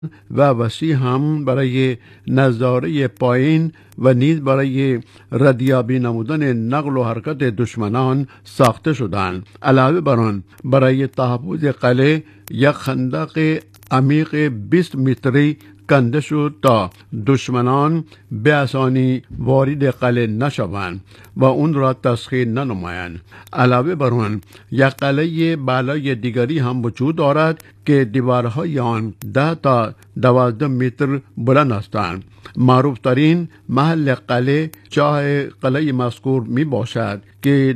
و وسیع هم برای نظاره پایین و نیز برای ردیابی نمودن نقل و حرکت دشمنان ساخته شدند. علاوه بر آن برای تحفظ قلعه یک خندق عمیق 20 متری کنده شد تا دشمنان به آسانی وارد قلعه نشوند و اون را تسخیر ننمایند. علاوه بر آن یک قلعه بالای دیگری هم وجود دارد که دیوارهای آن 10 تا 12 متر بلند هستند. معروف ترین محل قلعه چاه قلعه مذکور می باشد که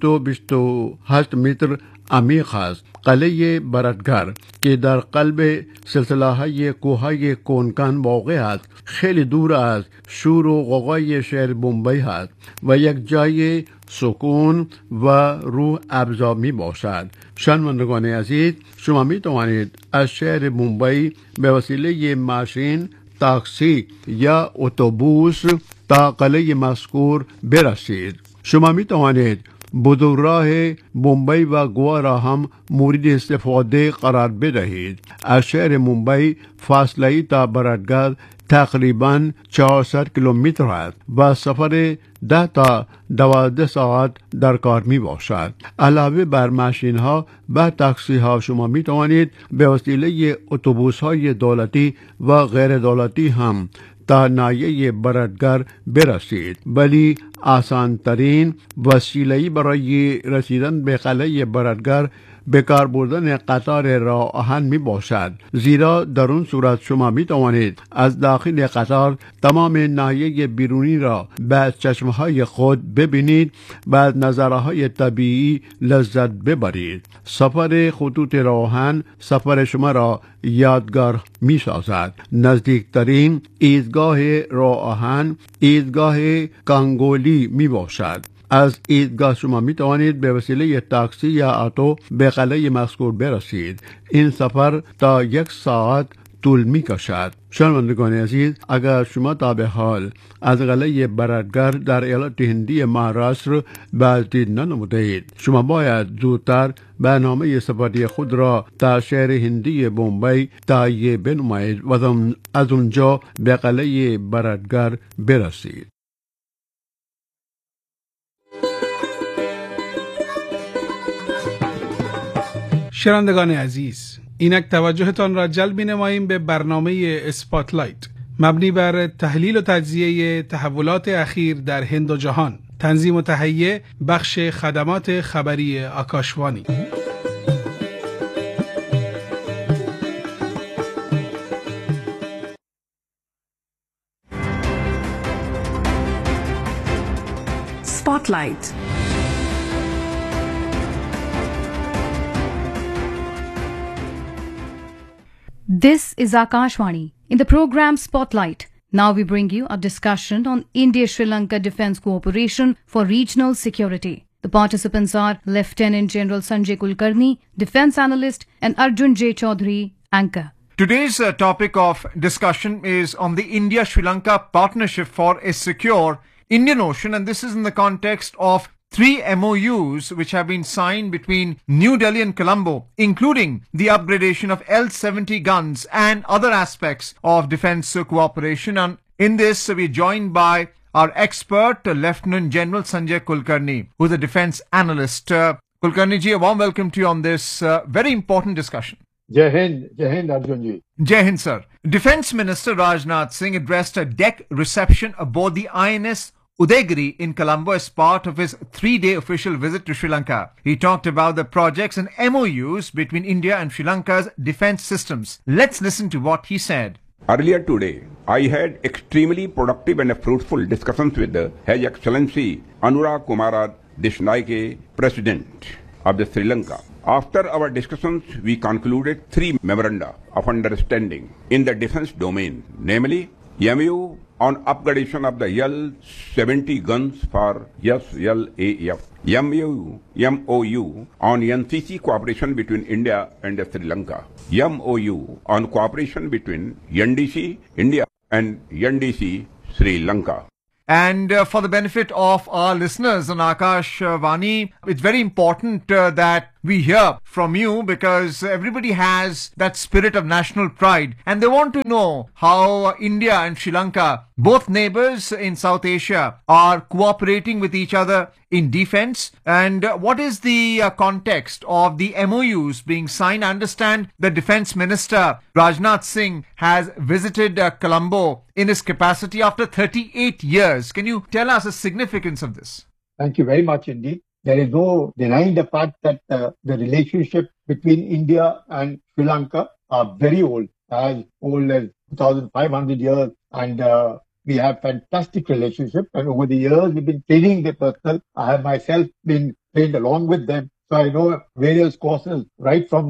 228 متر عمیق است. قلعه برادگر که در قلب سلسله های کوههای کونکن واقع است خیلی دور از شور و غوغای شهر بمبئی است و یک جای سکون و روح افزا می باشد. شنوندگان عزیز، شما می توانید از شهر بمبئی به وسیله ماشین، تاکسی یا اتوبوس تا قلعه مذکور برسید. شما می توانید بودوراه بمبئی و گوا را هم مورد استفاده قرار بدهید. از شهر ممبئی فاصله تا برادگر تقریباً 400 کیلومتر است و سفر 10 تا 12 ساعت در کار می باشد. علاوه بر ماشین ها و تاکسی ها شما می توانید به وسیله اتوبوس های دولتی و غیر دولتی هم تا ناحیه برادگر برسید، ولی آسان ترین وسیله برای رسیدن به قلعه برادگر به کار بردن قطار راه آهن می باشد، زیرا در اون صورت شما می توانید از داخل قطار تمام ناحیه بیرونی را به چشمهای خود ببینید و از نظاره های طبیعی لذت ببرید. سفر خطوط راه آهن سفر شما را یادگار می سازد. نزدیکترین ایستگاه راه آهن ایستگاه کانگولی می باشد. از ایستگاه شما می توانید به وسیله تاکسی یا اتو به قلعه مذکور برسید. این سفر تا 1 ساعت طول می کشد. شنوندگان عزیز، اگر شما تا به حال از قلعه برادگر در ایالت هندی مهاراشتر بازدید ننموده اید، شما باید زودتر برنامه سفری خود را تا شهر هندی بمبئی تهیه بنمایید و از اونجا به قلعه برادگر برسید. شنوندگان عزیز، اینک توجهتان را جلب نماییم به برنامه اسپاتلایت مبنی بر تحلیل و تجزیه تحولات اخیر در هند و جهان. تنظیم و تهیه بخش خدمات خبری آکاشوانی. Spotlight. This is Akashvani. In the program Spotlight, now we bring you a discussion on India-Sri Lanka Defence Cooperation for Regional Security. The participants are Lieutenant General Sanjay Kulkarni, Defence Analyst, and Arjun J. Chaudhary, Anchor. Today's topic of discussion is on the India-Sri Lanka Partnership for a Secure Indian Ocean, and this is in the context of 3 MOUs which have been signed between New Delhi and Colombo, including the upgradation of L-70 guns and other aspects of defence cooperation. And in this, we're joined by our expert, Lieutenant General Sanjay Kulkarni, who is a defence analyst. Kulkarni ji, a warm welcome to you on this very important discussion. Jai Hind Arjun ji. Jai Hind, sir. Defence Minister Rajnath Singh addressed a deck reception aboard the INS Udaygiri in Colombo as part of his 3-day official visit to Sri Lanka. He talked about the projects and MOUs between India and Sri Lanka's defence systems. Let's listen to what he said. Earlier today, I had extremely productive and fruitful discussions with His Excellency Anurag Kumara Disnaike, President of the Sri Lanka. After our discussions, we concluded 3 memoranda of understanding in the defence domain, namely MOU on upgradation of the L-70 guns for SLAF, MOU on NCC cooperation between India and Sri Lanka, MOU on cooperation between NDC India and NDC Sri Lanka. And for the benefit of our listeners on Akashvani, it's very important that we hear from you, because everybody has that spirit of national pride and they want to know how India and Sri Lanka, both neighbors in South Asia, are cooperating with each other in defense, and what is the context of the MOUs being signed. I understand the Defense Minister Rajnath Singh has visited Colombo in his capacity after 38 years. Can you tell us the significance of this? Thank you very much indeed. There is no denying the fact that the relationship between India and Sri Lanka are very old, as old as 2,500 years, and we have fantastic relationship. And over the years, we've been training the personnel. I have myself been trained along with them. So I know various courses right from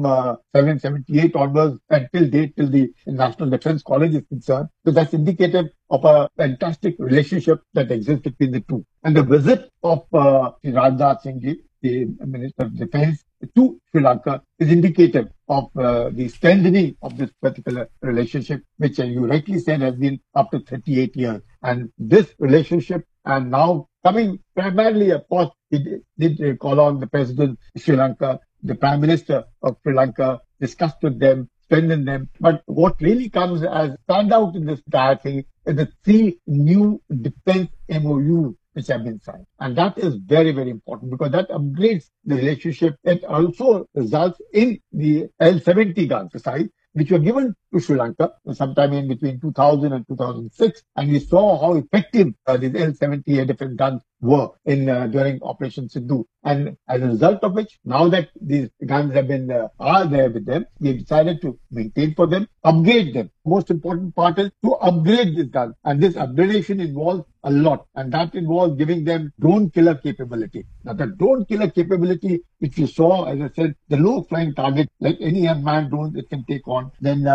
778 onwards until date, till the National Defence College is concerned. So that's indicative of a fantastic relationship that exists between the two. And the visit of Rajnath Singh Ji, the Minister of Defence, to Sri Lanka is indicative of the strengthening of this particular relationship, which you rightly said has been up to 38 years. And this relationship, and now coming primarily, of course, he did call on the President of Sri Lanka, the Prime Minister of Sri Lanka, discussed with them, strengthen them. But what really comes as stand out in this entire thing is the 3 new defense MOUs which have been signed. And that is very, very important, because that upgrades the relationship. It also results in the L-70 guns, which were given to Sri Lanka sometime in between 2000 and 2006. And we saw how effective these L-70 air defense guns were in during Operation Sindhu. And as a result of which, now that these guns have been are there with them, we decided to maintain for them, upgrade them. Most important part is to upgrade these guns. And this upgradation involves a lot. And that involves giving them drone killer capability. Now, the drone killer capability, which you saw, as I said, the low flying target, like any unmanned drone it can take on. Then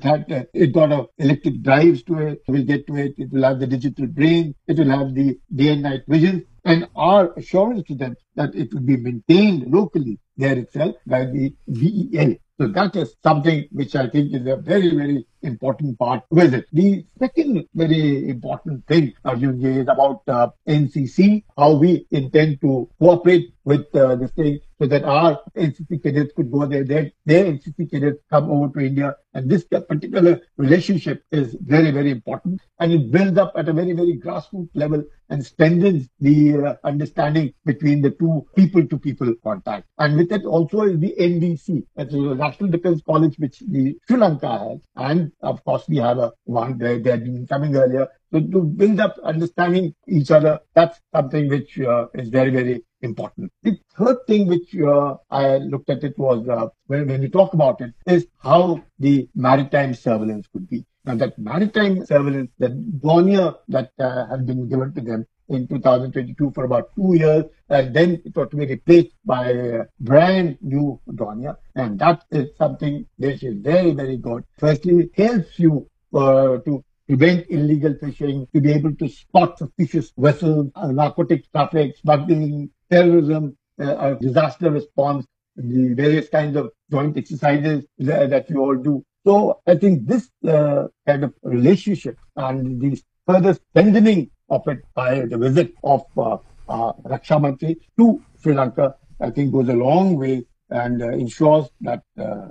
it got electric drives to it. We'll get to it. It will have the digital brain. It will have the day and night vision. And our assurance to them that it will be maintained locally there itself by the BEL. So that is something which I think is a very, very important part with it. The second very important thing, Arjunji, is about NCC, how we intend to cooperate with this thing so that our NCC cadets could go there, their NCC cadets come over to India. And this particular relationship is very, very important. And it builds up at a very, very grassroots level and strengthens the understanding between the two people-to-people contact. And with it also is the NDC, that's the National Defence College, which the Sri Lanka has. And of course, we have one there. They had been coming earlier. So to build up understanding each other, that's something which is very, very important. The third thing which I looked at it was when we talk about it is how the maritime surveillance could be. Now that maritime surveillance, the Dornier that had been given to them in 2022 for about 2 years, and then it was to be replaced by a brand new Dornier. And that is something which is very, very good. Firstly, it helps you to prevent illegal fishing, to be able to spot suspicious vessels, narcotics traffic, smuggling, terrorism, disaster response, the various kinds of joint exercises that we all do. So I think this kind of relationship and the further strengthening of it by the visit of Raksha Mantri to Sri Lanka, I think goes a long way and ensures that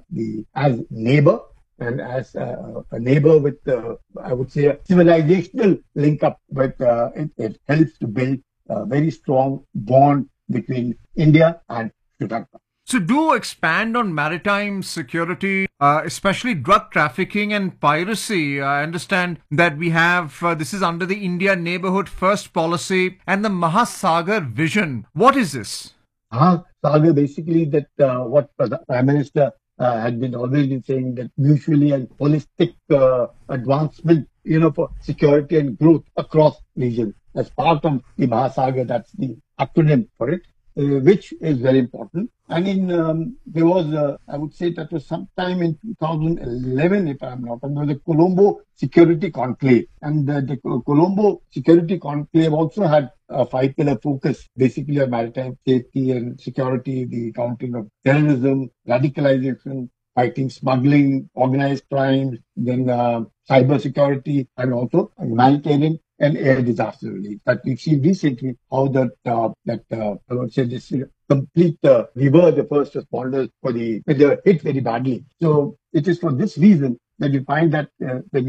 as neighbor and as a neighbor with, I would say, a civilizational link up with it helps to build a very strong bond between India and Sri Lanka. So do expand on maritime security, especially drug trafficking and piracy. I understand that we have, this is under the India Neighborhood First policy and the Mahasagar vision. What is this? Mahasagar, basically that what the Prime Minister had been always been saying, that mutually and holistic advancement, for security and growth across regions. As part of the Mahasagar, that's the acronym for it, which is very important. And there was, I would say that was sometime in 2011, if I'm not wrong, there was a Colombo Security Conclave. And the Colombo Security Conclave also had a 5-pillar focus, basically on maritime safety and security, the countering of terrorism, radicalization, fighting smuggling, organized crime, then cyber security, and also humanitarian and air disaster relief. That we've seen recently how I would say this complete, we were the first responders when they were hit very badly. So it is for this reason that you find that when